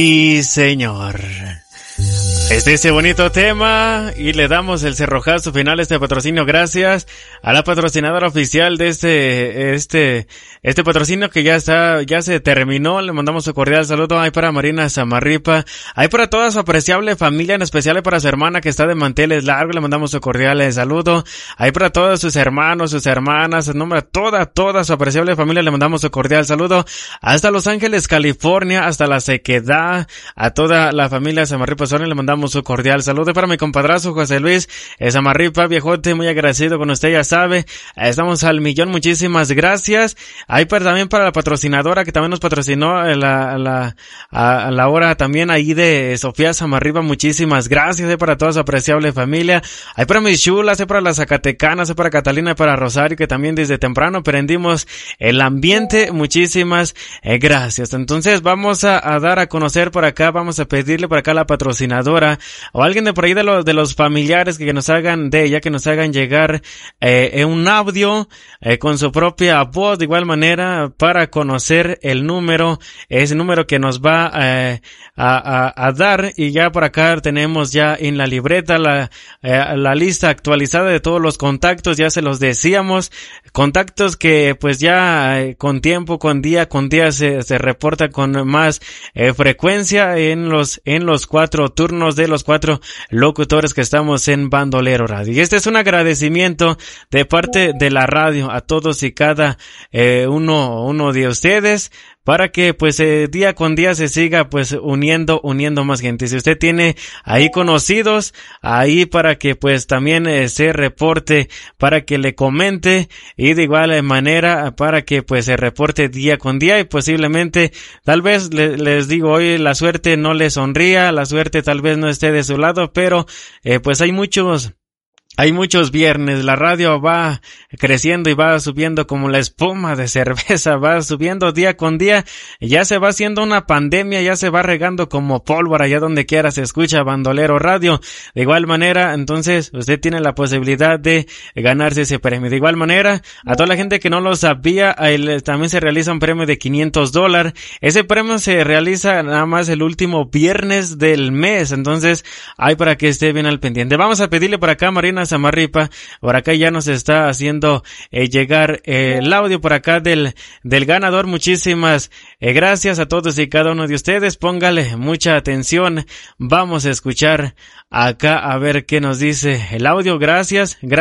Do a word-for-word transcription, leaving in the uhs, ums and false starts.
Y señor, este es ese bonito tema y le damos el cerrojazo final a este patrocinio gracias a la patrocinadora oficial de este este este patrocinio que ya está ya se terminó. Le mandamos un cordial saludo ahí para Marina Samarripa, ahí para toda su apreciable familia, en especial para su hermana que está de manteles largos. Le mandamos un cordial saludo ahí para todos sus hermanos, sus hermanas, en nombre de toda toda su apreciable familia le mandamos un cordial saludo hasta Los Ángeles, California, hasta La Sequedad, a toda la familia Samarripa Sonia le mandamos su cordial saludo. Para mi compadrazo José Luis Samarripa, viejote, muy agradecido con usted, ya sabe, estamos al millón, muchísimas gracias. Ahí para, también para la patrocinadora que también nos patrocinó a la, a la, a la hora también ahí de Sofía Samarripa, muchísimas gracias, ahí para toda su apreciable familia. Ahí para mis chulas, ahí para las Zacatecanas, ahí para Catalina y para Rosario, que también desde temprano prendimos el ambiente, muchísimas eh, gracias. Entonces vamos a, a dar a conocer por acá, vamos a pedirle por acá a la patrocinadora o alguien de por ahí de los de los familiares que, que nos hagan de ella, que nos hagan llegar eh, un audio eh, con su propia voz, de igual manera para conocer el número, ese número que nos va eh, a, a, a dar. Y ya por acá tenemos ya en la libreta la, eh, la lista actualizada de todos los contactos, ya se los decíamos, contactos que pues ya eh, con tiempo, con día, con día se, se reporta con más eh, frecuencia en los en los cuatro turnos de los cuatro locutores que estamos en Bandolero Radio. Y este es un agradecimiento de parte de la radio a todos y cada eh, uno uno de ustedes, para que pues eh, día con día se siga pues uniendo, uniendo más gente. Si usted tiene ahí conocidos, ahí para que pues también eh, se reporte, para que le comente, y de igual manera para que pues se reporte día con día. Y posiblemente, tal vez le, les digo hoy, la suerte no le sonría, la suerte tal vez no esté de su lado, pero eh, pues hay muchos Hay muchos viernes, la radio va creciendo y va subiendo como la espuma de cerveza, va subiendo día con día, ya se va haciendo una pandemia, ya se va regando como pólvora, allá donde quiera se escucha Bandolero Radio. De igual manera, entonces, usted tiene la posibilidad de ganarse ese premio. De igual manera, a toda la gente que no lo sabía, el, también se realiza un premio de quinientos dólares. Ese premio se realiza nada más el último viernes del mes, entonces, hay para que esté bien al pendiente. Vamos a pedirle por acá a Marina Samarripa, por acá ya nos está haciendo eh, llegar eh, el audio por acá del del ganador. Muchísimas eh, gracias a todos y cada uno de ustedes, póngale mucha atención, vamos a escuchar acá a ver qué nos dice el audio. Gracias, gracias.